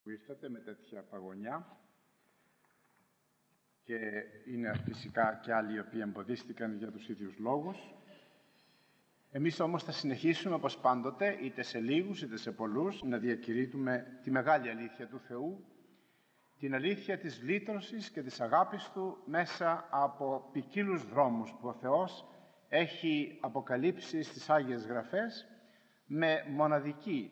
που ήρθατε με τέτοια παγωνιά, και είναι φυσικά και άλλοι οι οποίοι εμποδίστηκαν για τους ίδιους λόγους. Εμείς όμως θα συνεχίσουμε όπως πάντοτε, είτε σε λίγους είτε σε πολλούς, να διακηρύττουμε τη μεγάλη αλήθεια του Θεού, την αλήθεια της λύτρωσης και της αγάπης Του μέσα από ποικίλους δρόμους που ο Θεός έχει αποκαλύψει στις Άγιες Γραφές με μοναδική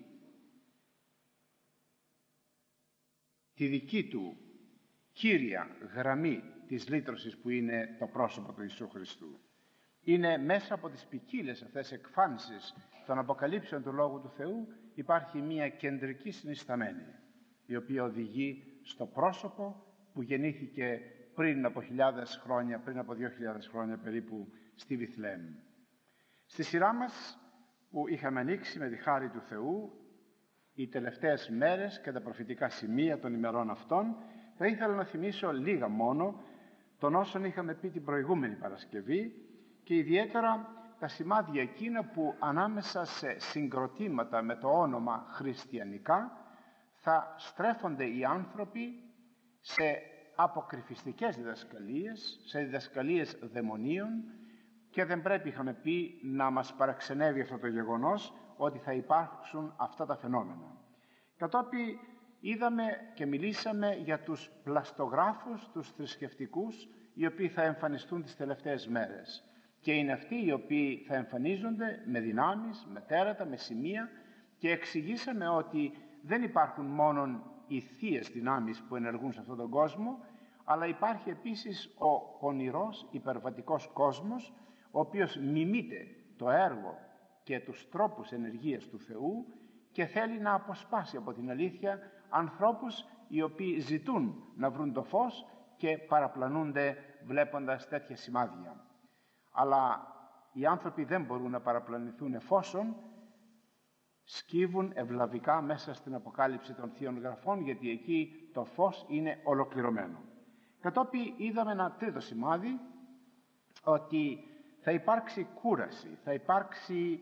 τη δική Του κύρια γραμμή της λύτρωσης που είναι το πρόσωπο του Ιησού Χριστού. Είναι μέσα από τις ποικίλες αυτές εκφάνσεις των αποκαλύψεων του Λόγου του Θεού υπάρχει μια κεντρική συνισταμένη, η οποία οδηγεί στο πρόσωπο που γεννήθηκε πριν από 2.000 χρόνια περίπου στη Βιθλεέμ. Στη σειρά μας που είχαμε ανοίξει με τη χάρη του Θεού οι τελευταίες μέρες και τα προφητικά σημεία των ημερών αυτών, θα ήθελα να θυμίσω λίγα μόνο των όσων είχαμε πει την προηγούμενη Παρασκευή και ιδιαίτερα τα σημάδια εκείνα που ανάμεσα σε συγκροτήματα με το όνομα χριστιανικά θα στρέφονται οι άνθρωποι σε αποκρυφιστικές διδασκαλίες, σε διδασκαλίες δαιμονίων, και δεν πρέπει, είχαμε πει, να μας παραξενεύει αυτό το γεγονός ότι θα υπάρξουν αυτά τα φαινόμενα. Κατόπιν είδαμε και μιλήσαμε για τους πλαστογράφους, τους θρησκευτικούς, οι οποίοι θα εμφανιστούν τις τελευταίες μέρες. Και είναι αυτοί οι οποίοι θα εμφανίζονται με δυνάμεις, με τέρατα, με σημεία, και εξηγήσαμε ότι δεν υπάρχουν μόνο οι θείες δυνάμεις που ενεργούν σε αυτόν τον κόσμο, αλλά υπάρχει επίσης ο πονηρός υπερβατικός κόσμος, ο οποίος μιμείται το έργο και τους τρόπους ενεργείας του Θεού και θέλει να αποσπάσει από την αλήθεια ανθρώπους οι οποίοι ζητούν να βρουν το φως και παραπλανούνται βλέποντας τέτοια σημάδια. Αλλά οι άνθρωποι δεν μπορούν να παραπλανηθούν εφόσον σκύβουν ευλαβικά μέσα στην αποκάλυψη των Θείων Γραφών, γιατί εκεί το φως είναι ολοκληρωμένο. Κατόπιν είδαμε ένα τρίτο σημάδι, ότι θα υπάρξει κούραση, θα υπάρξει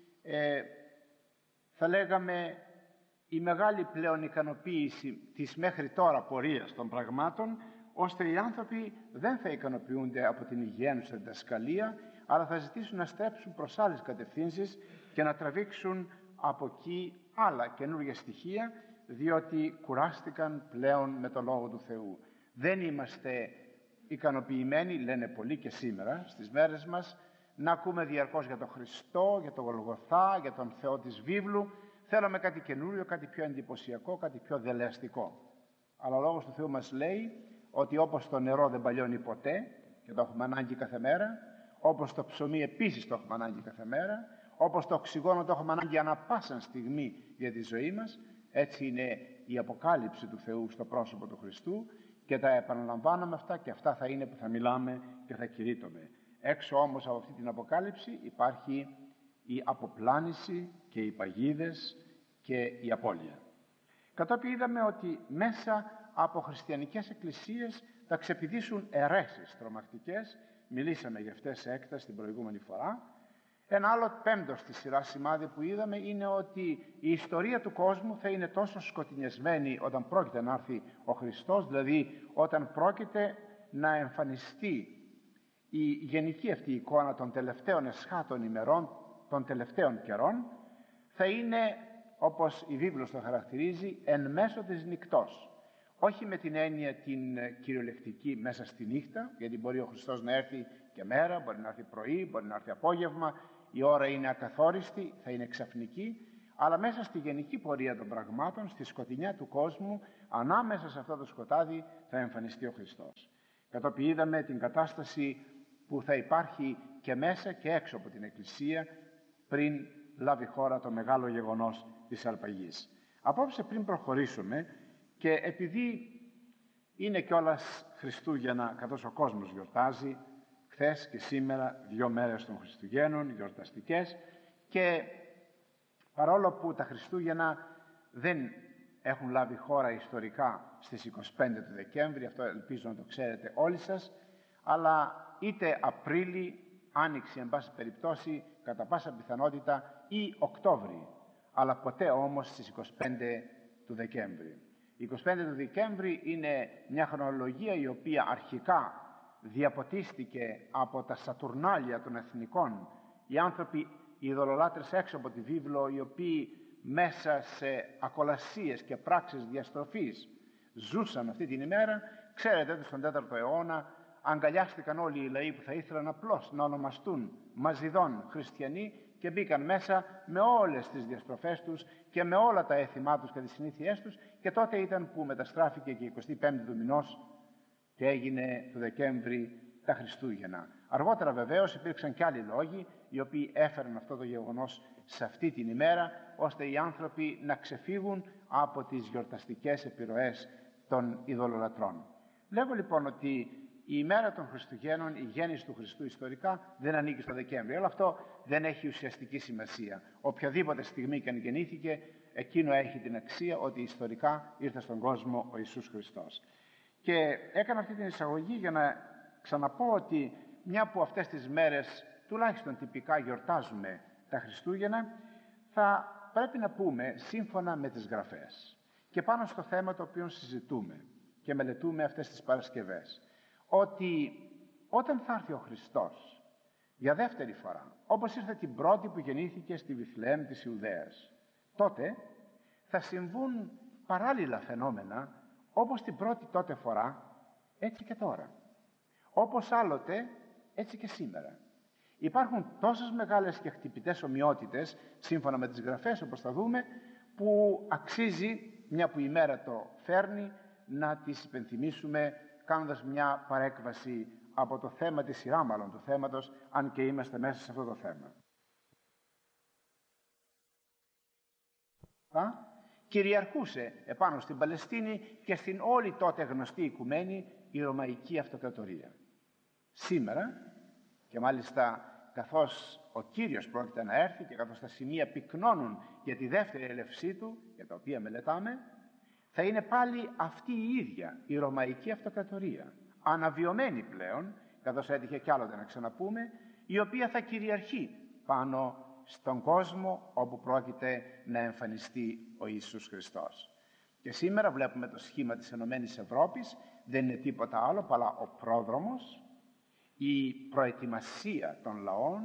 θα λέγαμε η μεγάλη πλέον ικανοποίηση της μέχρι τώρα πορείας των πραγμάτων, ώστε οι άνθρωποι δεν θα ικανοποιούνται από την υγιένουσα διδασκαλία, αλλά θα ζητήσουν να στρέψουν προς άλλες κατευθύνσεις και να τραβήξουν από εκεί άλλα καινούργια στοιχεία, διότι κουράστηκαν πλέον με το Λόγο του Θεού. Δεν είμαστε ικανοποιημένοι, λένε πολλοί και σήμερα στις μέρες μας, να ακούμε διαρκώς για τον Χριστό, για τον Γολγοθά, για τον Θεό της βίβλου. Θέλουμε κάτι καινούριο, κάτι πιο εντυπωσιακό, κάτι πιο δελεαστικό. Αλλά ο Λόγος του Θεού μας λέει ότι όπως το νερό δεν παλιώνει ποτέ και το έχουμε ανάγκη κάθε μέρα, όπως το ψωμί επίσης το έχουμε ανάγκη κάθε μέρα, όπως το οξυγόνο το έχουμε ανάγκη ανά πάσα στιγμή για τη ζωή μας, έτσι είναι η αποκάλυψη του Θεού στο πρόσωπο του Χριστού, και τα επαναλαμβάνουμε αυτά και αυτά θα είναι που θα μιλάμε και θα κηρύττουμε. Έξω όμως από αυτή την αποκάλυψη υπάρχει η αποπλάνηση και οι παγίδες και η απώλεια. Κατόπιν είδαμε ότι μέσα από χριστιανικές εκκλησίες θα ξεπηδήσουν αιρέσεις τρομακτικές. Μιλήσαμε για αυτές σε έκταση την προηγούμενη φορά. Ένα άλλο πέμπτο στη σειρά σημάδι που είδαμε είναι ότι η ιστορία του κόσμου θα είναι τόσο σκοτεινιασμένη όταν πρόκειται να έρθει ο Χριστός, δηλαδή όταν πρόκειται να εμφανιστεί η γενική αυτή εικόνα των τελευταίων εσχάτων ημερών, των τελευταίων καιρών, θα είναι, όπως η βίβλος το χαρακτηρίζει, εν μέσω της νυκτός. Όχι με την έννοια την κυριολεκτική μέσα στη νύχτα, γιατί μπορεί ο Χριστός να έρθει και μέρα, μπορεί να έρθει πρωί, μπορεί να έρθει απόγευμα, η ώρα είναι ακαθόριστη, θα είναι ξαφνική, αλλά μέσα στη γενική πορεία των πραγμάτων, στη σκοτεινιά του κόσμου, ανάμεσα σε αυτό το σκοτάδι θα εμφανιστεί ο Χριστός. Κατόπιν είδαμε την κατάσταση που θα υπάρχει και μέσα και έξω από την Εκκλησία πριν λάβει χώρα το μεγάλο γεγονός της Αρπαγής. Απόψε, πριν προχωρήσουμε, και επειδή είναι κιόλας Χριστούγεννα καθώς ο κόσμος γιορτάζει, χθες και σήμερα 2 μέρες των Χριστουγέννων γιορταστικές, και παρόλο που τα Χριστούγεννα δεν έχουν λάβει χώρα ιστορικά στις 25 του Δεκέμβρη, αυτό ελπίζω να το ξέρετε όλοι σας, αλλά είτε Απρίλη, Άνοιξη εν πάση περιπτώσει, κατά πάσα πιθανότητα, ή Οκτώβρη, αλλά ποτέ όμως στις 25 του Δεκέμβρη. 25 του Δεκέμβρη είναι μια χρονολογία η οποία αρχικά διαποτίστηκε από τα Σατουρνάλια των εθνικών. Οι άνθρωποι, οι ειδωλολάτρες έξω από τη βίβλο, οι οποίοι μέσα σε ακολασίες και πράξεις διαστροφής ζούσαν αυτή την ημέρα. Ξέρετε ότι στον 4ο αιώνα αγκαλιάστηκαν όλοι οι λαοί που θα ήθελαν απλώς να ονομαστούν Μαζιδών χριστιανοί και μπήκαν μέσα με όλες τις διαστροφές τους και με όλα τα έθιμά τους και τις συνήθειές τους, και τότε ήταν που μεταστράφηκε και η 25η του μηνός και έγινε του Δεκέμβρη τα Χριστούγεννα. Αργότερα βεβαίως υπήρξαν και άλλοι λόγοι οι οποίοι έφεραν αυτό το γεγονός σε αυτή την ημέρα, ώστε οι άνθρωποι να ξεφύγουν από τις γιορταστικές επιρροές των ειδωλολατρών. Λέγω λοιπόν ότι η ημέρα των Χριστουγέννων, η γέννηση του Χριστού ιστορικά, δεν ανήκει στο Δεκέμβρη. Αλλά αυτό δεν έχει ουσιαστική σημασία. Οποιαδήποτε στιγμή και αν γεννήθηκε, εκείνο έχει την αξία ότι ιστορικά ήρθε στον κόσμο ο Ιησούς Χριστός. Και έκανα αυτή την εισαγωγή για να ξαναπώ ότι μια που αυτές τις μέρες τουλάχιστον τυπικά γιορτάζουμε τα Χριστούγεννα, θα πρέπει να πούμε σύμφωνα με τις Γραφές και πάνω στο θέμα το οποίο συζητούμε και μελετούμε αυτές τις Παρασκευές, ότι όταν θα έρθει ο Χριστός για δεύτερη φορά, όπως ήρθε την πρώτη που γεννήθηκε στη Βιθλεέμ της Ιουδαίας, τότε θα συμβούν παράλληλα φαινόμενα, όπως την πρώτη τότε φορά, έτσι και τώρα. Όπως άλλοτε, έτσι και σήμερα. Υπάρχουν τόσες μεγάλες και χτυπητές ομοιότητες, σύμφωνα με τις Γραφές, όπως θα δούμε, που αξίζει, μια που η μέρα το φέρνει, να τις υπενθυμίσουμε, κάνοντας μια παρέκβαση από το θέμα της σειρά μάλλον του θέματος, αν και είμαστε μέσα σε αυτό το θέμα. Κυριαρχούσε επάνω στην Παλαιστίνη και στην όλη τότε γνωστή οικουμένη η Ρωμαϊκή Αυτοκρατορία. Σήμερα, και μάλιστα καθώς ο Κύριος πρόκειται να έρθει και καθώς τα σημεία πυκνώνουν για τη δεύτερη έλευσή του, για τα οποία μελετάμε, θα είναι πάλι αυτή η ίδια η Ρωμαϊκή Αυτοκρατορία, αναβιωμένη πλέον, καθώς έτυχε κι άλλοτε να ξαναπούμε, η οποία θα κυριαρχεί πάνω στον κόσμο όπου πρόκειται να εμφανιστεί ο Ιησούς Χριστός. Και σήμερα βλέπουμε το σχήμα της Ενωμένης Ευρώπης, δεν είναι τίποτα άλλο παρά ο πρόδρομος, η προετοιμασία των λαών,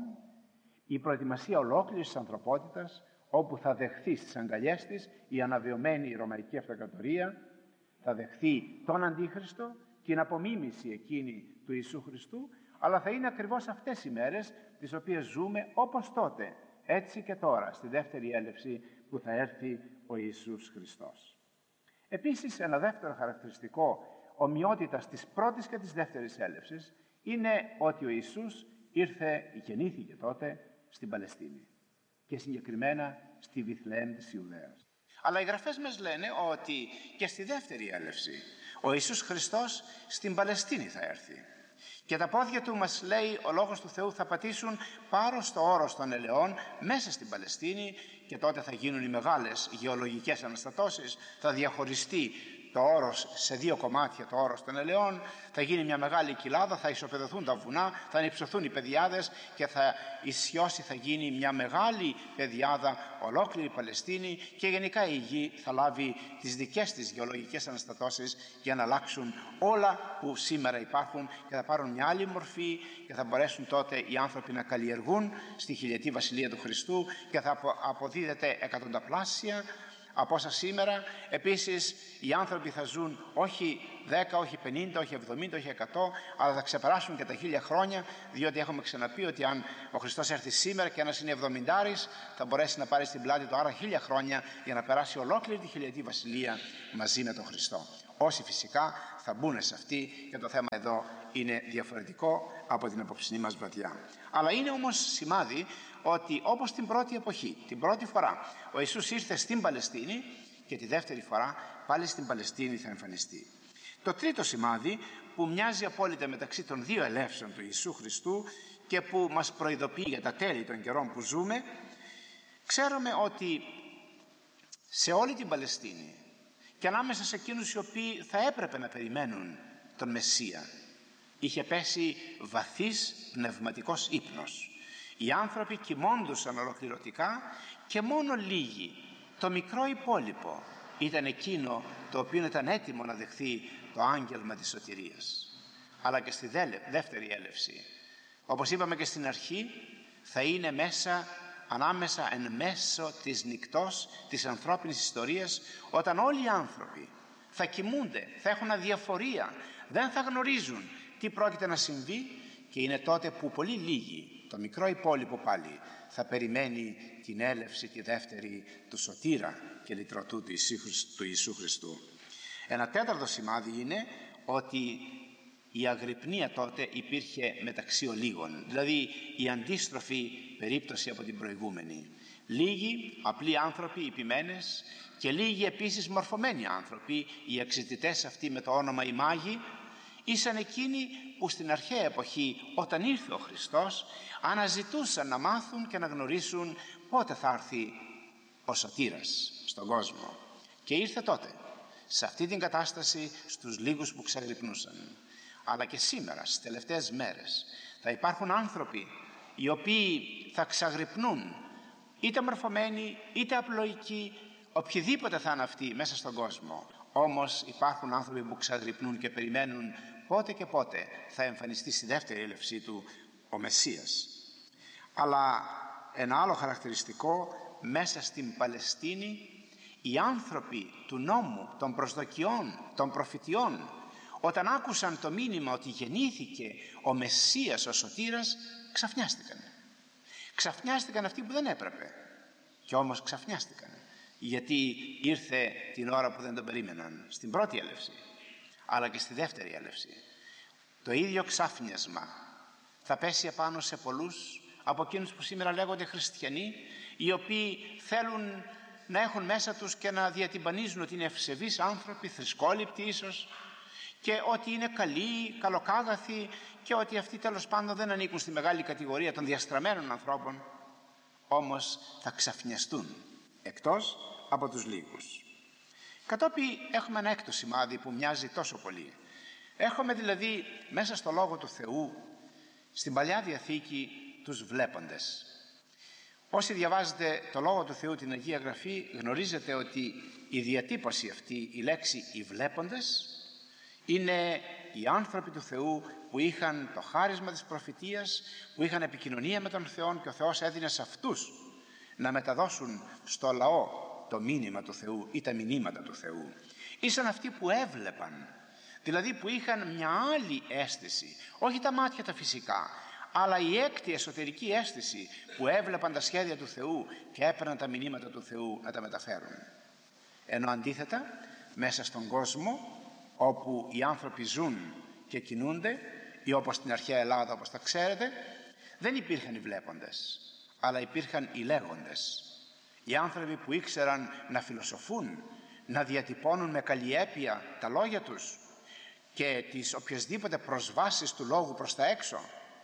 η προετοιμασία ολόκληρης της ανθρωπότητας, όπου θα δεχθεί στις αγκαλιές της η αναβιωμένη Ρωμαϊκή Αυτοκρατορία, θα δεχθεί τον Αντίχριστο, την απομίμηση εκείνη του Ιησού Χριστού, αλλά θα είναι ακριβώς αυτές οι μέρες τις οποίες ζούμε όπως τότε, έτσι και τώρα, στη δεύτερη έλευση που θα έρθει ο Ιησούς Χριστός. Επίσης, ένα δεύτερο χαρακτηριστικό ομοιότητας της πρώτης και της δεύτερης έλευσης είναι ότι ο Ιησούς γεννήθηκε τότε στην Παλαιστίνη και συγκεκριμένα στη Βιθλεέμ της Ιουδαίας. Αλλά οι Γραφές μας λένε ότι και στη δεύτερη έλευση ο Ιησούς Χριστός στην Παλαιστίνη θα έρθει. Και τα πόδια του, μας λέει ο Λόγος του Θεού, θα πατήσουν πάρω στο όρος των ελαιών μέσα στην Παλαιστίνη, και τότε θα γίνουν οι μεγάλες γεωλογικές αναστατώσεις, θα διαχωριστεί το όρος σε δύο κομμάτια, το όρος των ελαιών, θα γίνει μια μεγάλη κοιλάδα, θα ισοπεδωθούν τα βουνά, θα ανυψωθούν οι πεδιάδες και θα ισιώσει, θα γίνει μια μεγάλη πεδιάδα ολόκληρη η Παλαιστίνη, και γενικά η γη θα λάβει τις δικές της γεωλογικές αναστατώσεις για να αλλάξουν όλα που σήμερα υπάρχουν και θα πάρουν μια άλλη μορφή, και θα μπορέσουν τότε οι άνθρωποι να καλλιεργούν στη χιλιετή βασιλεία του Χριστού και θα αποδίδεται εκατονταπλάσια από όσα σήμερα. Επίσης οι άνθρωποι θα ζουν όχι 10, όχι 50, όχι 70, όχι 100, αλλά θα ξεπεράσουν και τα 1000 χρόνια, διότι έχουμε ξαναπεί ότι αν ο Χριστός έρθει σήμερα και ένας είναι 70, θα μπορέσει να πάρει στην πλάτη του άρα 1000 χρόνια για να περάσει ολόκληρη τη χιλιετή βασιλεία μαζί με τον Χριστό. Όσοι φυσικά θα μπουν σε αυτή, και το θέμα εδώ είναι διαφορετικό από την απόψινή μας βραδιά. Αλλά είναι όμως σημάδι ότι όπως την πρώτη εποχή, την πρώτη φορά ο Ιησούς ήρθε στην Παλαιστίνη, και τη δεύτερη φορά πάλι στην Παλαιστίνη θα εμφανιστεί. Το τρίτο σημάδι που μοιάζει απόλυτα μεταξύ των δύο ελεύσεων του Ιησού Χριστού και που μας προειδοποιεί για τα τέλη των καιρών που ζούμε, ξέρουμε ότι σε όλη την Παλαιστίνη και ανάμεσα σε εκείνους οι οποίοι θα έπρεπε να περιμένουν τον Μεσσία, είχε πέσει βαθύς πνευματικός ύπνος. Οι άνθρωποι κοιμώντουσαν ολοκληρωτικά και μόνο λίγοι, το μικρό υπόλοιπο, ήταν εκείνο το οποίο ήταν έτοιμο να δεχθεί το άγγελμα της σωτηρίας. Αλλά και στη δεύτερη έλευση, όπως είπαμε και στην αρχή, θα είναι ανάμεσα εν μέσω της νυκτός της ανθρώπινης ιστορίας, όταν όλοι οι άνθρωποι θα κοιμούνται, θα έχουν αδιαφορία, δεν θα γνωρίζουν τι πρόκειται να συμβεί, και είναι τότε που πολύ λίγοι, το μικρό υπόλοιπο πάλι, θα περιμένει την έλευση τη δεύτερη του σωτήρα και λυτρωτού του Ιησού Χριστού. Ένα τέταρτο σημάδι είναι ότι η αγρυπνία τότε υπήρχε μεταξύ ολίγων, δηλαδή η αντίστροφη περίπτωση από την προηγούμενη. Λίγοι απλοί άνθρωποι, οι ποιμένες, και λίγοι επίσης μορφωμένοι άνθρωποι, οι εξαιτητές αυτοί με το όνομα οι μάγοι, ήσαν εκείνοι που στην αρχαία εποχή, όταν ήρθε ο Χριστός, αναζητούσαν να μάθουν και να γνωρίσουν πότε θα έρθει ο σωτήρας στον κόσμο. Και ήρθε τότε, σε αυτή την κατάσταση, στους λίγους που ξαγρυπνούσαν. Αλλά και σήμερα, στις τελευταίες μέρες, θα υπάρχουν άνθρωποι οι οποίοι θα ξαγρυπνούν, είτε μορφωμένοι, είτε απλοϊκοί, οποιοδήποτε θα είναι αυτοί μέσα στον κόσμο. Όμως υπάρχουν άνθρωποι που ξαγρυπνούν και περιμένουν πότε και πότε θα εμφανιστεί στη δεύτερη έλευσή του ο Μεσσίας. Αλλά ένα άλλο χαρακτηριστικό, μέσα στην Παλαιστίνη, οι άνθρωποι του νόμου, των προσδοκιών, των προφητιών, όταν άκουσαν το μήνυμα ότι γεννήθηκε ο Μεσσίας, ο σωτήρας, ξαφνιάστηκαν. Ξαφνιάστηκαν αυτοί που δεν έπρεπε, και όμως ξαφνιάστηκαν, γιατί ήρθε την ώρα που δεν τον περίμεναν, στην πρώτη έλευση, αλλά και στη δεύτερη έλευση. Το ίδιο ξάφνιασμα θα πέσει επάνω σε πολλούς από εκείνους που σήμερα λέγονται χριστιανοί, οι οποίοι θέλουν να έχουν μέσα τους και να διατυμπανίζουν ότι είναι ευσεβείς άνθρωποι, θρησκόληπτοι ίσως, και ότι είναι καλοί, καλοκάγαθοι, και ότι αυτοί τέλος πάντων δεν ανήκουν στη μεγάλη κατηγορία των διαστραμμένων ανθρώπων. Όμως θα ξαφνιαστούν, εκτός από τους λίγους. Κατόπιν έχουμε ένα έκτο σημάδι που μοιάζει τόσο πολύ. Έχουμε δηλαδή μέσα στο Λόγο του Θεού, στην Παλιά Διαθήκη, τους βλέποντες. Όσοι διαβάζετε το Λόγο του Θεού, την Αγία Γραφή, γνωρίζετε ότι η διατύπωση αυτή, η λέξη «οι βλέποντες», είναι οι άνθρωποι του Θεού που είχαν το χάρισμα της προφητείας, που είχαν επικοινωνία με τον Θεό, και ο Θεός έδινε σε αυτούς να μεταδώσουν στο λαό το μήνυμα του Θεού ή τα μηνύματα του Θεού. Ήσαν αυτοί που έβλεπαν, δηλαδή που είχαν μια άλλη αίσθηση, όχι τα μάτια τα φυσικά, αλλά η έκτη εσωτερική αίσθηση, που έβλεπαν τα σχέδια του Θεού και έπαιρναν τα μηνύματα του Θεού να τα μεταφέρουν. Ενώ αντίθετα, μέσα στον κόσμο όπου οι άνθρωποι ζουν και κινούνται, ή όπως στην αρχαία Ελλάδα, όπως τα ξέρετε, δεν υπήρχαν οι βλέποντες, αλλά υπήρχαν οι λέγοντες. Οι άνθρωποι που ήξεραν να φιλοσοφούν, να διατυπώνουν με καλλιέπεια τα λόγια τους και τις οποιασδήποτε προσβάσεις του λόγου προς τα έξω.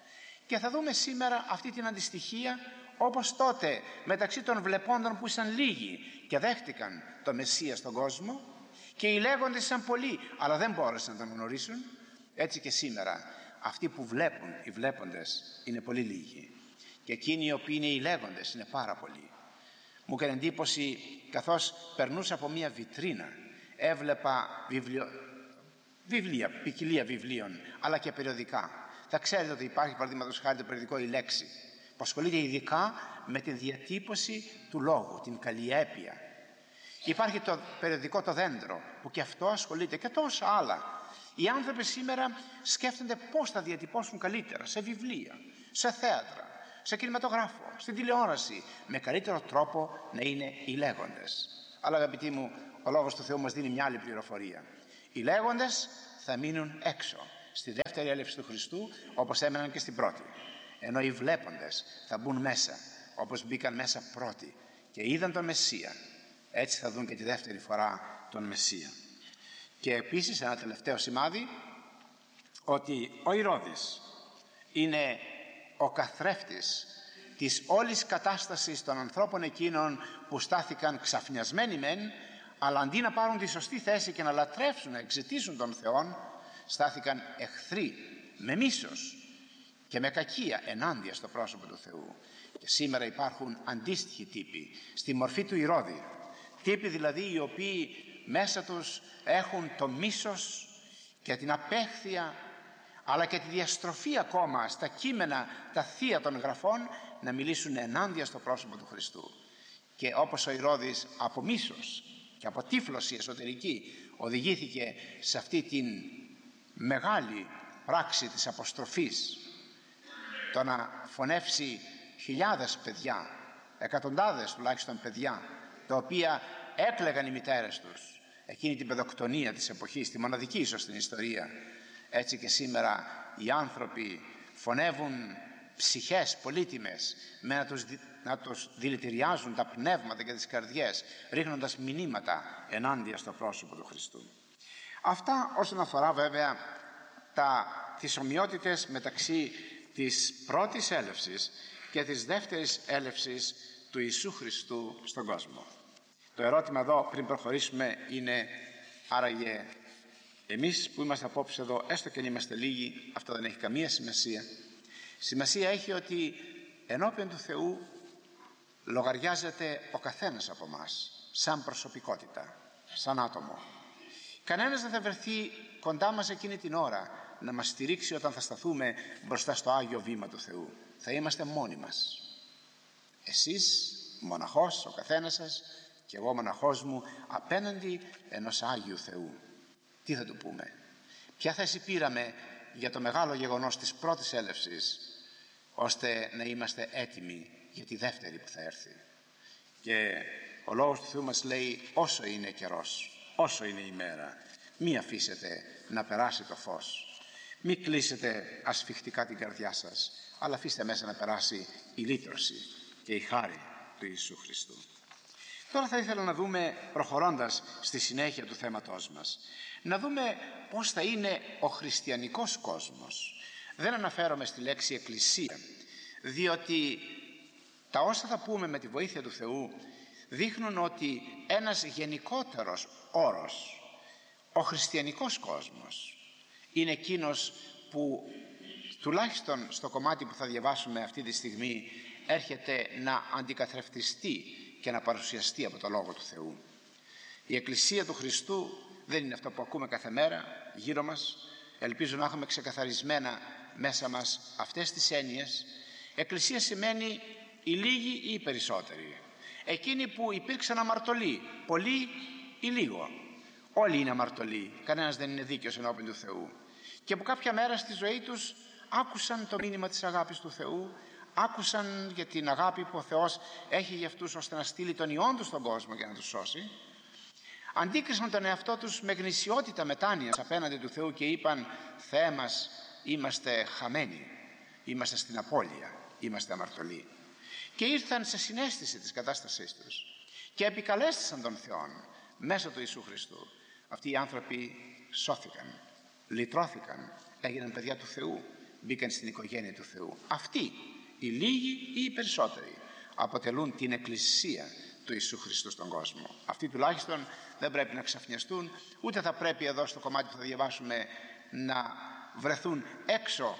Και θα δούμε σήμερα αυτή την αντιστοιχία, όπως τότε μεταξύ των βλεπόντων που ήσαν λίγοι και δέχτηκαν το Μεσσία στον κόσμο, και οι λέγοντες ήσαν πολλοί αλλά δεν μπόρεσαν να τον γνωρίσουν. Έτσι και σήμερα αυτοί που βλέπουν, οι βλέποντες, είναι πολύ λίγοι, και εκείνοι οι οποίοι είναι οι λέγοντες είναι πάρα πολλοί. Μου έκανε εντύπωση, καθώς περνούσα από μια βιτρίνα, έβλεπα βιβλία, ποικιλία βιβλίων, αλλά και περιοδικά. Θα ξέρετε ότι υπάρχει, παραδείγματος χάρη, το περιοδικό «Η Λέξη», που ασχολείται ειδικά με τη διατύπωση του λόγου, την καλλιέπεια. Υπάρχει το περιοδικό «Το Δέντρο», που και αυτό ασχολείται, και τόσα άλλα. Οι άνθρωποι σήμερα σκέφτονται πώς θα διατυπώσουν καλύτερα σε βιβλία, σε θέατρα, σε κινηματογράφο, στην τηλεόραση, με καλύτερο τρόπο να είναι οι λέγοντες. Αλλά αγαπητοί μου, ο Λόγος του Θεού μας δίνει μια άλλη πληροφορία. Οι λέγοντες θα μείνουν έξω στη δεύτερη έλευση του Χριστού, όπως έμεναν και στην πρώτη. Ενώ οι βλέποντες θα μπουν μέσα, όπως μπήκαν μέσα πρώτοι και είδαν τον Μεσσία. Έτσι θα δουν και τη δεύτερη φορά τον Μεσσία. Και επίσης ένα τελευταίο σημάδι, ότι ο Ηρώδης είναι ο καθρέφτης της όλης κατάστασης των ανθρώπων εκείνων που στάθηκαν ξαφνιασμένοι μεν, αλλά αντί να πάρουν τη σωστή θέση και να λατρεύσουν, να εξητήσουν τον Θεόν, στάθηκαν εχθροί, με μίσος και με κακία ενάντια στο πρόσωπο του Θεού. Και σήμερα υπάρχουν αντίστοιχοι τύποι στη μορφή του Ηρώδη, τύποι δηλαδή οι οποίοι μέσα τους έχουν το μίσος και την απέχθεια, αλλά και τη διαστροφή ακόμα στα κείμενα τα θεία των γραφών, να μιλήσουν ενάντια στο πρόσωπο του Χριστού. Και όπως ο Ηρώδης από μίσος και από τύφλωση εσωτερική οδηγήθηκε σε αυτή την μεγάλη πράξη της αποστροφής, το να φωνεύσει χιλιάδες παιδιά, εκατοντάδες τουλάχιστον παιδιά, τα οποία έκλαιγαν οι μητέρες τους εκείνη την παιδοκτονία της εποχής, τη μοναδική ίσως στην ιστορία. Έτσι και σήμερα οι άνθρωποι φωνεύουν ψυχές πολύτιμες με να τους δηλητηριάζουν τα πνεύματα και τις καρδιές, ρίχνοντας μηνύματα ενάντια στο πρόσωπο του Χριστού. Αυτά όσον αφορά βέβαια τις ομοιότητες μεταξύ της πρώτης έλευσης και της δεύτερης έλευσης του Ιησού Χριστού στον κόσμο. Το ερώτημα εδώ πριν προχωρήσουμε είναι, άραγε εμείς που είμαστε απόψε εδώ, έστω και αν είμαστε λίγοι, αυτό δεν έχει καμία σημασία. Σημασία έχει ότι ενώπιον του Θεού λογαριάζεται ο καθένας από μας σαν προσωπικότητα, σαν άτομο. Κανένας δεν θα βρεθεί κοντά μας εκείνη την ώρα να μας στηρίξει όταν θα σταθούμε μπροστά στο Άγιο Βήμα του Θεού. Θα είμαστε μόνοι μας. Εσείς μοναχός, ο καθένας σας, και εγώ μοναχός μου, απέναντι ενός Άγιου Θεού. Τι θα του πούμε? Ποια θέση πήραμε για το μεγάλο γεγονός της πρώτης έλευσης, ώστε να είμαστε έτοιμοι για τη δεύτερη που θα έρθει? Και ο Λόγος του Θεού μας λέει, όσο είναι καιρός, όσο είναι η μέρα, μη αφήσετε να περάσει το φως. Μη κλείσετε ασφιχτικά την καρδιά σας, αλλά αφήστε μέσα να περάσει η λύτρωση και η χάρη του Ιησού Χριστού. Τώρα θα ήθελα να δούμε, προχωρώντας στη συνέχεια του θέματός μας, να δούμε πώς θα είναι ο χριστιανικός κόσμος. Δεν αναφέρομαι στη λέξη εκκλησία, διότι τα όσα θα πούμε με τη βοήθεια του Θεού δείχνουν ότι ένας γενικότερος όρος, ο χριστιανικός κόσμος, είναι εκείνος που τουλάχιστον στο κομμάτι που θα διαβάσουμε αυτή τη στιγμή έρχεται να αντικαθρεφτιστεί και να παρουσιαστεί από το Λόγο του Θεού. Η Εκκλησία του Χριστού δεν είναι αυτό που ακούμε κάθε μέρα γύρω μας. Ελπίζω να έχουμε ξεκαθαρισμένα μέσα μας αυτές τις έννοιες. Εκκλησία σημαίνει οι λίγοι ή οι περισσότεροι, εκείνοι που υπήρξαν αμαρτωλοί, πολλοί ή λίγο. Όλοι είναι αμαρτωλοί, κανένας δεν είναι δίκαιος ενώπιον του Θεού, και που κάποια μέρα στη ζωή τους άκουσαν το μήνυμα της αγάπης του Θεού, άκουσαν για την αγάπη που ο Θεός έχει για αυτούς, ώστε να στείλει τον Υιόν Του στον κόσμο για να τους σώσει. Αντίκρισαν τον εαυτό τους με γνησιότητα μετάνοιας απέναντι του Θεού και είπαν, Θεέ μας, είμαστε χαμένοι, είμαστε στην απώλεια, είμαστε αμαρτωλοί. Και ήρθαν σε συναίσθηση της κατάστασής τους και επικαλέστησαν τον Θεό μέσω του Ιησού Χριστού. Αυτοί οι άνθρωποι σώθηκαν, λυτρώθηκαν, έγιναν παιδιά του Θεού, μπήκαν στην οικογένεια του Θεού. Αυτοί οι λίγοι ή οι περισσότεροι αποτελούν την Εκκλησία του Ιησού Χριστού στον κόσμο. Αυτοί τουλάχιστον δεν πρέπει να ξαφνιαστούν, ούτε θα πρέπει εδώ στο κομμάτι που θα διαβάσουμε να βρεθούν έξω